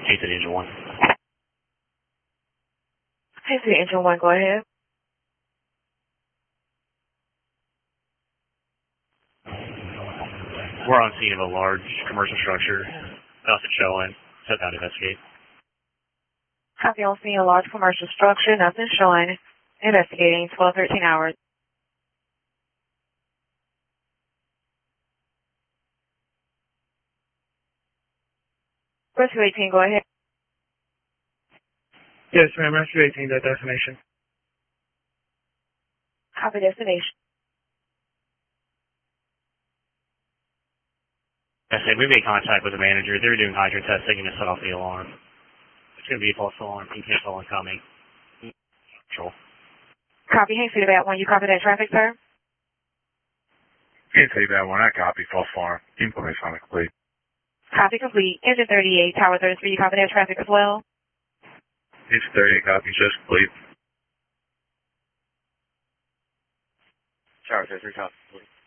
Hey, City Engine 1. Hey, City Engine 1, go ahead. We're on scene of a large commercial structure. Nothing showing. Set down to investigate. Copy on scene, a large commercial structure, nothing showing. Investigating, 12-13 hours. Rescue 18, go ahead. Yes, ma'am. Rescue 18, that destination. Copy destination. I said we made contact with the manager. They were doing hydrant testing and it set off the alarm. It's going to be a false alarm. Cancel incoming. Control. Copy, Hank City Bat 1, you copy that traffic, sir? Can't say that one. I copy. False alarm. Information on the complete. Copy complete. Engine 38, Tower 33, you copy that traffic as well? It's 30 copies. Just complete. Tower 33, copy.